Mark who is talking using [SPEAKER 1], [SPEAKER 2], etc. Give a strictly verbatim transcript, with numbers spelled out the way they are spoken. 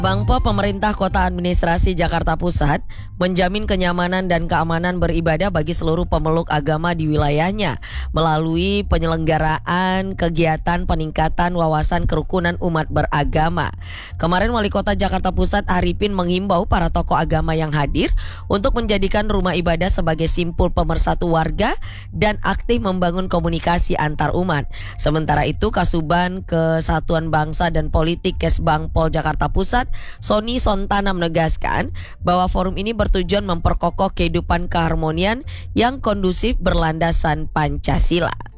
[SPEAKER 1] Bangpo Pemerintah Kota Administrasi Jakarta Pusat menjamin kenyamanan dan keamanan beribadah bagi seluruh pemeluk agama di wilayahnya melalui penyelenggaraan kegiatan peningkatan wawasan kerukunan umat beragama. Kemarin Wali Kota Jakarta Pusat Arifin menghimbau para tokoh agama yang hadir untuk menjadikan rumah ibadah sebagai simpul pemersatu warga dan aktif membangun komunikasi antar umat. Sementara itu Kasuban Kesatuan Bangsa dan Politik Kesbangpol Jakarta Pusat Sony Sontana menegaskan bahwa forum ini bertujuan memperkokoh kehidupan keharmonian yang kondusif berlandasan Pancasila.